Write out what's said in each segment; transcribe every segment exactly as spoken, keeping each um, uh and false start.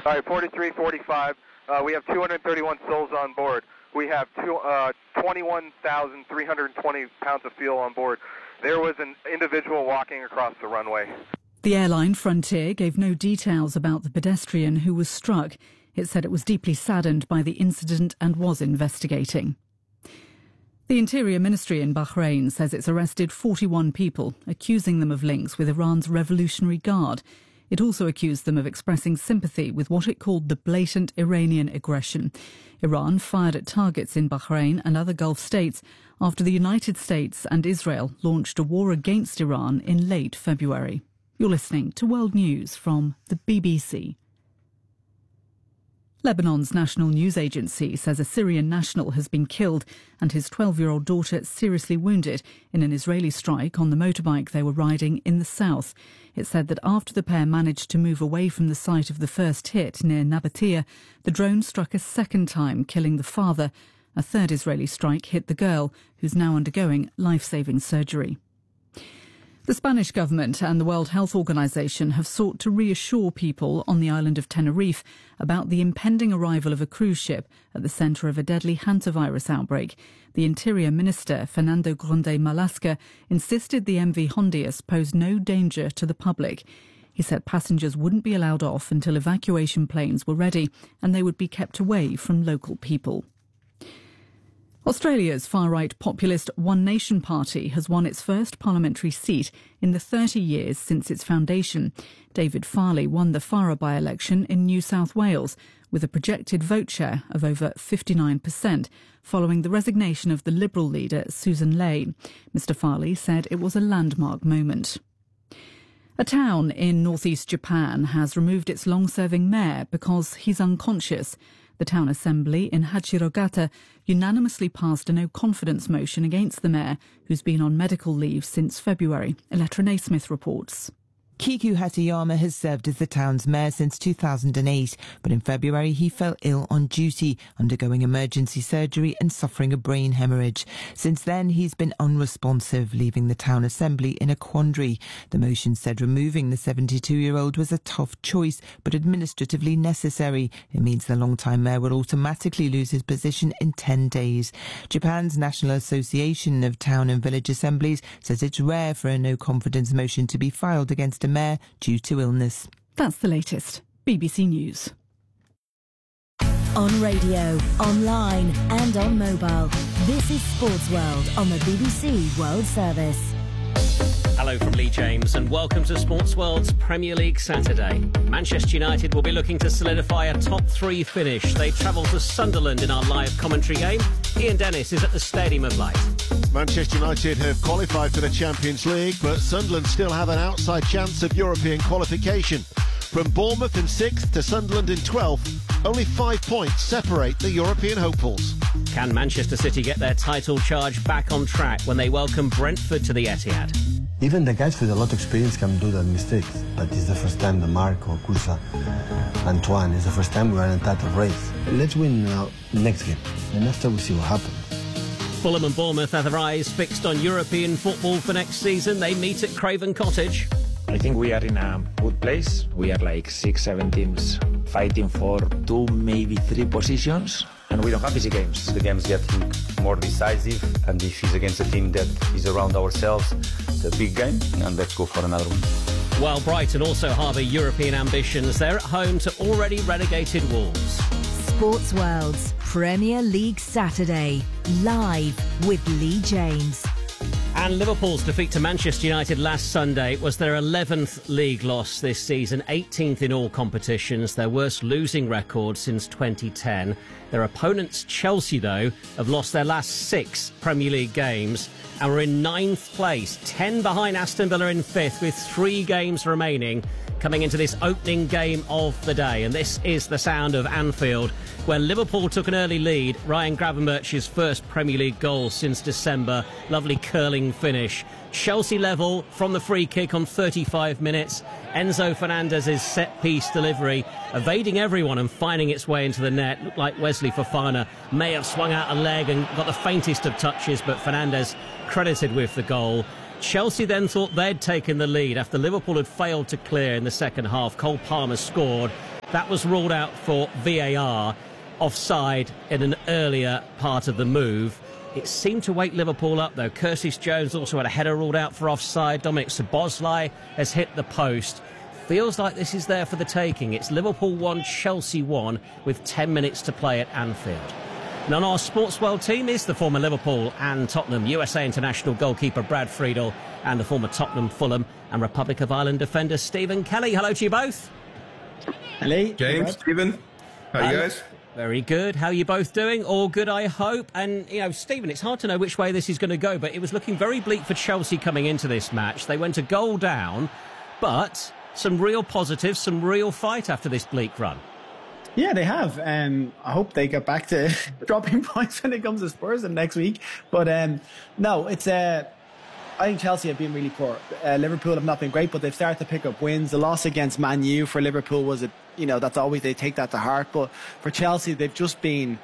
All right, forty-three forty-five. Uh, we have two hundred thirty-one souls on board. We have two, uh, twenty-one thousand three hundred twenty pounds of fuel on board. There was an individual walking across the runway. The airline Frontier gave no details about the pedestrian who was struck. It said it was deeply saddened by the incident and was investigating. The Interior Ministry in Bahrain says it's arrested forty-one people, accusing them of links with Iran's Revolutionary Guard. It also accused them of expressing sympathy with what it called the blatant Iranian aggression. Iran fired at targets in Bahrain and other Gulf states after the United States and Israel launched a war against Iran in late February. You're listening to World News from the B B C. Lebanon's national news agency says a Syrian national has been killed and his twelve-year-old daughter seriously wounded in an Israeli strike on the motorbike they were riding in the south. It said that after the pair managed to move away from the site of the first hit near Nabatea, the drone struck a second time, killing the father. A third Israeli strike hit the girl, who's now undergoing life-saving surgery. The Spanish government and the World Health Organization have sought to reassure people on the island of Tenerife about the impending arrival of a cruise ship at the centre of a deadly hantavirus outbreak. The Interior Minister, Fernando Grande Marlaska, insisted the M V Hondius posed no danger to the public. He said passengers wouldn't be allowed off until evacuation planes were ready and they would be kept away from local people. Australia's far-right populist One Nation Party has won its first parliamentary seat in the thirty years since its foundation. David Farley won the Farrer by-election in New South Wales with a projected vote share of over fifty-nine percent, following the resignation of the Liberal leader Susan Ley. Mister Farley said it was a landmark moment. A town in northeast Japan has removed its long-serving mayor because he's unconscious. The town assembly in Hachirogata unanimously passed a no-confidence motion against the mayor, who's been on medical leave since February. Elettra Naismith reports. Kiku Hatayama has served as the town's mayor since two thousand eight, but in February he fell ill on duty, undergoing emergency surgery and suffering a brain hemorrhage. Since then, he's been unresponsive, leaving the town assembly in a quandary. The motion said removing the seventy-two-year-old was a tough choice, but administratively necessary. It means the long-time mayor will automatically lose his position in ten days. Japan's National Association of Town and Village Assemblies says it's rare for a no-confidence motion to be filed against a mayor due to illness. That's the latest. B B C News. On radio, online and on mobile. This is Sports World on the B B C World Service. Hello from Lee James and welcome to Sports World's Premier League Saturday. Manchester United will be looking to solidify a top three finish. They travel to Sunderland in our live commentary game. Ian Dennis is at the Stadium of Light. Manchester United have qualified for the Champions League, but Sunderland still have an outside chance of European qualification. From Bournemouth in sixth to Sunderland in twelfth, only five points separate the European hopefuls. Can Manchester City get their title charge back on track when they welcome Brentford to the Etihad? Even the guys with a lot of experience can do that mistake, but it's the first time that Marco, Kusa, Antoine, it's the first time we are in a title race. Let's win uh, next game, and after we see what happens. Fulham and Bournemouth have their eyes fixed on European football for next season. They meet at Craven Cottage. I think we are in a good place. We are like six, seven teams fighting for two, maybe three positions. And we don't have easy games. The game's getting more decisive, and if it's against a team that is around ourselves, it's a big game, and let's go for another one. While Brighton also harbour European ambitions, they're at home to already relegated Wolves. Sports World's Premier League Saturday, live with Lee James. And Liverpool's defeat to Manchester United last Sunday was their eleventh league loss this season, eighteenth in all competitions, their worst losing record since twenty ten. Their opponents, Chelsea, though, have lost their last six Premier League games and were in ninth place, ten behind Aston Villa in fifth with three games remaining coming into this opening game of the day. And this is the sound of Anfield, where Liverpool took an early lead. Ryan Gravenberch's first Premier League goal since December. Lovely curling finish. Chelsea level from the free kick on thirty-five minutes. Enzo Fernandez's set-piece delivery, evading everyone and finding its way into the net. Looked like Wesley Fofana may have swung out a leg and got the faintest of touches, but Fernandez credited with the goal. Chelsea then thought they'd taken the lead after Liverpool had failed to clear in the second half. Cole Palmer scored. That was ruled out for V A R, offside in an earlier part of the move. It seemed to wake Liverpool up, though. Curtis Jones also had a header ruled out for offside. Dominic Szoboszlai has hit the post. Feels like this is there for the taking. It's Liverpool one, Chelsea one, with ten minutes to play at Anfield. And on our Sports World team is the former Liverpool and Tottenham U S A international goalkeeper Brad Friedel and the former Tottenham, Fulham and Republic of Ireland defender Stephen Kelly. Hello to you both. Hello. James, Stephen. How are you guys? Very good. How are you both doing? All good, I hope. And, you know, Stephen, it's hard to know which way this is going to go, but it was looking very bleak for Chelsea coming into this match. They went a goal down, but some real positives, some real fight after this bleak run. Yeah, they have. Um, I hope they get back to dropping points when it comes to Spurs next week. But um, no, it's... Uh, I think Chelsea have been really poor. Uh, Liverpool have not been great, but they've started to pick up wins. The loss against Man U for Liverpool was, a, you know, that's always, they take that to heart. But for Chelsea, they've just been,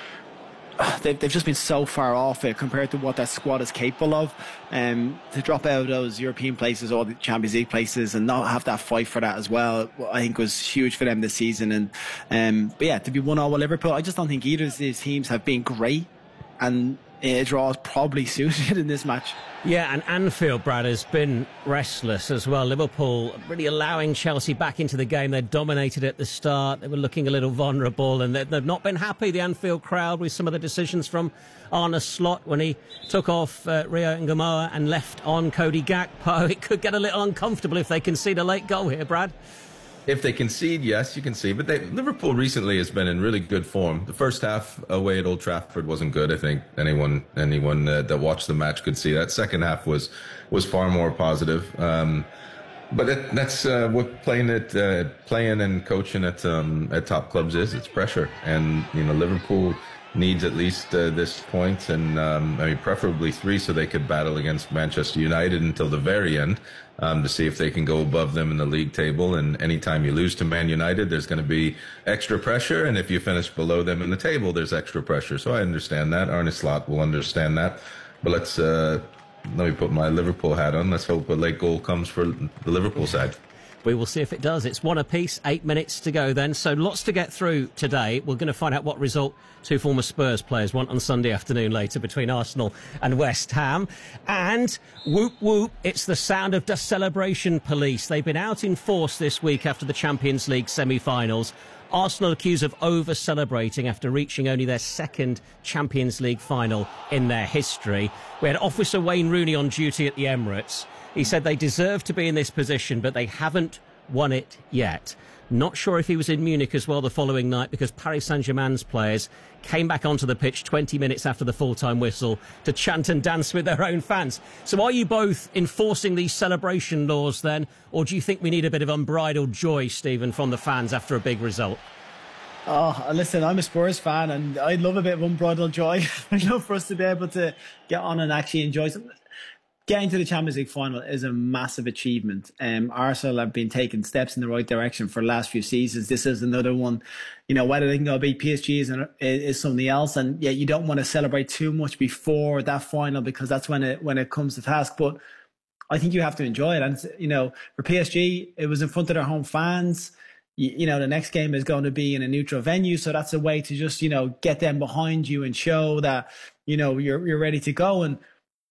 they've, they've just been so far off it compared to what that squad is capable of. Um, to drop out of those European places or the Champions League places and not have that fight for that as well, I think was huge for them this season. And um, but yeah, to be one all with Liverpool, I just don't think either of these teams have been great. And a draw is probably suited in this match. Yeah, and Anfield, Brad, has been restless as well. Liverpool really allowing Chelsea back into the game. They dominated at the start. They were looking a little vulnerable, and they've not been happy, the Anfield crowd, with some of the decisions from Arne Slot when he took off uh, Rio Ngamoa and left on Cody Gakpo. It could get a little uncomfortable if they concede a late goal here, Brad. If they concede, yes, you can see. But they, Liverpool recently has been in really good form. The first half away at Old Trafford wasn't good. I think anyone anyone uh, that watched the match could see that. Second half was was far more positive. Um, but it, that's uh, what playing at uh, playing and coaching at um, at top clubs is. It's pressure, and you know Liverpool needs at least uh, this point, and um, I mean preferably three, so they could battle against Manchester United until the very end. Um, to see if they can go above them in the league table. And anytime you lose to Man United, there's going to be extra pressure. And if you finish below them in the table, there's extra pressure. So I understand that. Arne Slot will understand that. But let's uh, let me put my Liverpool hat on. Let's hope a late goal comes for the Liverpool side. We will see if it does. It's one apiece, eight minutes to go then. So lots to get through today. We're going to find out what result two former Spurs players want on Sunday afternoon later between Arsenal and West Ham. And whoop whoop, it's the sound of the celebration police. They've been out in force this week after the Champions League semi-finals. Arsenal accused of over-celebrating after reaching only their second Champions League final in their history. We had Officer Wayne Rooney on duty at the Emirates. He said they deserve to be in this position, but they haven't won it yet. Not sure if he was in Munich as well the following night, because Paris Saint-Germain's players came back onto the pitch twenty minutes after the full-time whistle to chant and dance with their own fans. So are you both enforcing these celebration laws then, or do you think we need a bit of unbridled joy, Stephen, from the fans after a big result? Oh, listen, I'm a Spurs fan, and I'd love a bit of unbridled joy. I'd love for us to be able to get on and actually enjoy something. Getting to the Champions League final is a massive achievement. Um, Arsenal have been taking steps in the right direction for the last few seasons. This is another one. You know, whether they can go beat P S G is, is something else. And yeah, you don't want to celebrate too much before that final, because that's when it when it comes to task. But I think you have to enjoy it. And, you know, for P S G, it was in front of their home fans. You, you know, the next game is going to be in a neutral venue. So that's a way to just, you know, get them behind you and show that, you know, you're you're ready to go. And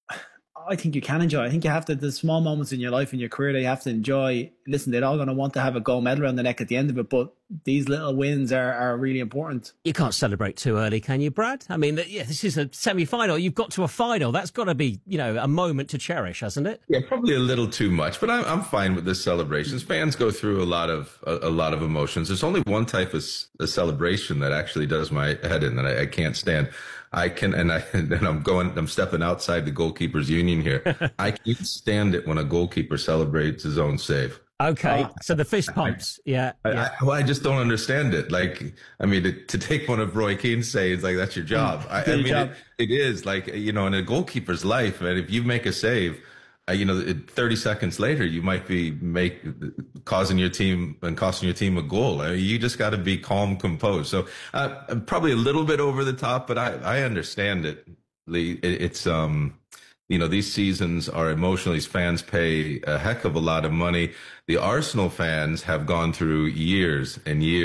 I think you can enjoy. I think you have to, the small moments in your life and your career that you have to enjoy. Listen, they're all going to want to have a gold medal around the neck at the end of it, but these little wins are, are really important. You can't celebrate too early, can you, Brad? I mean, yeah, this is a semi-final. You've got to a final. That's got to be, you know, a moment to cherish, hasn't it? Yeah, probably a little too much, but I'm I'm fine with this celebrations. Fans go through a lot of a, a lot of emotions. There's only one type of a celebration that actually does my head in that I, I can't stand. I can, and I, and I'm going, I'm stepping outside the goalkeepers union here. I can't stand it when a goalkeeper celebrates his own save. Okay, uh, so the fist pumps, yeah. I, yeah. I, well, I just don't understand it. Like, I mean, to, to take one of Roy Keane's saves, like, that's your job. I, I mean, it, it is like, you know, in a goalkeeper's life, and if you make a save, uh, you know, thirty seconds later, you might be make causing your team and costing your team a goal. I mean, you just got to be calm, composed. So uh, probably a little bit over the top, but I, I understand it, Lee. It, it's, um, you know, these seasons are emotional. These fans pay a heck of a lot of money. The Arsenal fans have gone through years and years